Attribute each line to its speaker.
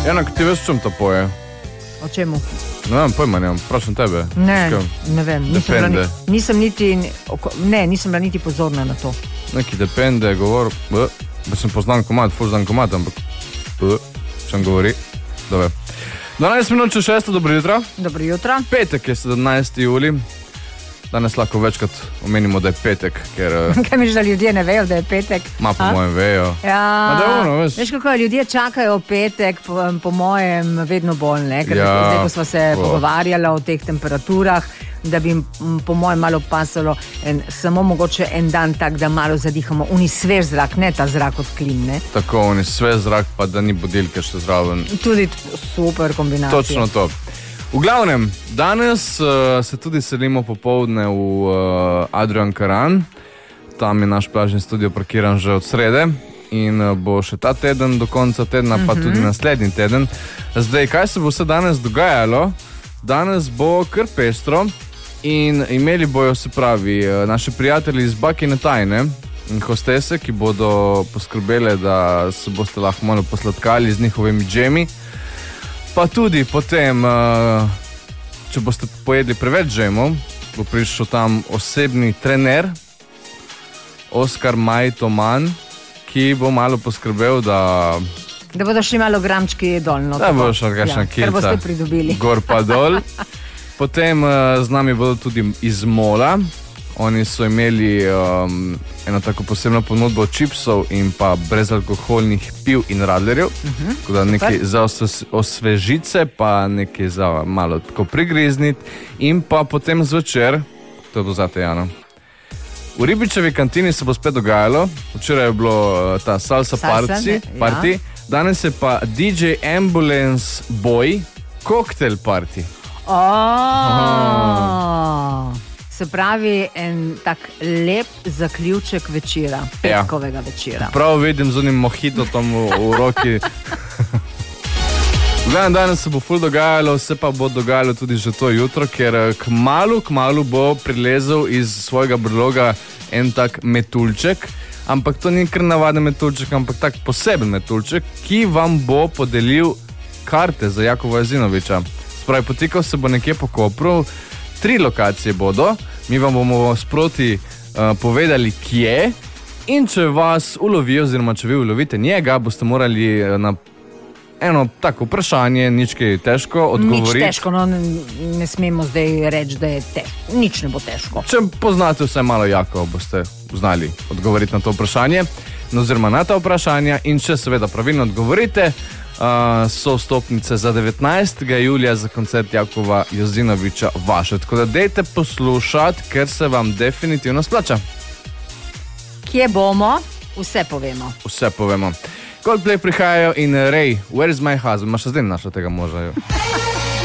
Speaker 1: Jana, ti veš, čem to poje?
Speaker 2: O čemu?
Speaker 1: Ne vem, pojma nemam, prosim tebe.
Speaker 2: Ne vem. Nisem bila niti pozorna na to.
Speaker 1: Neki depende, govor, sem poznan komad, ful znam komad, ampak čem govori, dobro. 12 minut čez 6, dobro jutro.
Speaker 2: Dobro jutro.
Speaker 1: Petek je 17. juli. Danes lahko večkrat omenimo, da je petek, ker...
Speaker 2: Kaj misliš, da ljudje ne vejo, da je petek?
Speaker 1: Ma po mojem vejo.
Speaker 2: Ja, veš kako, ljudje čakajo petek, po mojem vedno bolj, ne? Ker zdaj, ko smo se pogovarjali o teh temperaturah, da bi po mojem malo pasalo samo mogoče en dan tak, da malo zadihamo uni svež zrak, ne ta zrak od klim, ne?
Speaker 1: Tako, uni svež zrak, pa da ni budilke še zraven.
Speaker 2: Tudi super kombinacija.
Speaker 1: Točno to. V glavnem, danes se tudi selimo popoldne v Adrian Karan. Tam je naš plažni studio parkiran že od srede in bo še ta teden do konca tedna, pa tudi naslednji teden. Zdaj, kaj se bo vse danes dogajalo? Danes bo kar pestro in imeli bojo, se pravi, naši prijatelji iz Bakine tajne in hostese, ki bodo poskrbele, da se boste lahko malo posladkali z njihovimi džemi. Pa tudi potem, če boste pojedli preveč džemov, bo prišel tam osebni trener Oskar Majtoman, ki bo malo poskrbel, da
Speaker 2: bodo šli malo gramčki dolno.
Speaker 1: Da bodo šli kakšna kilca.
Speaker 2: Kar boste pridobili.
Speaker 1: Gor pa dol. Potem z nami bodo tudi iz Mola. Oni so imeli eno tako posebno ponudbo čipsov in pa brezalkoholnih piv in radlerjev. Tako da nekaj za osvežice, pa nekaj za malo tako prigrizniti. In pa potem zvečer, to bo zate, Jana, v Ribičevi kantini se bo spet dogajalo. Včeraj je bilo ta salsa party. Danes je pa DJ Ambulance Boy koktel party.
Speaker 2: Se pravi, en tak lep zaključek večera, petkovega večera.
Speaker 1: Prav vidim z onim mohitotom v roki. Danes se bo ful dogajalo, se pa bo dogajalo tudi že to jutro, ker kmalu bo prilezel iz svojega brloga en tak metuljček, ampak to ni kar navaden metuljček, ampak tak poseben metuljček, ki vam bo podelil karte za Jakova Jazinoviča. Spravi, potekal se bo nekje po Kopru, 3 lokacije bodo, mi vam bomo sproti povedali, kje, in če vas ulovijo, oziroma če vi ulovite njega, boste morali na eno tako vprašanje, nič kaj težko odgovoriti.
Speaker 2: Nič težko, no ne smemo zdaj reči, da je težko. Nič ne bo težko.
Speaker 1: Če poznate vse malo Jakova, boste znali odgovoriti na to vprašanje, oziroma na ta vprašanja, in če seveda pravilno odgovorite, so vstopnice za 19. julija za koncert Jakova Jazinoviča vaše. Tako da dejte poslušati, ker se vam definitivno splača.
Speaker 2: Kje bomo? Vse povemo.
Speaker 1: Vse povemo. Coldplay prihajajo in Ray, Where is my husband? Maš zdaj našla tega moža?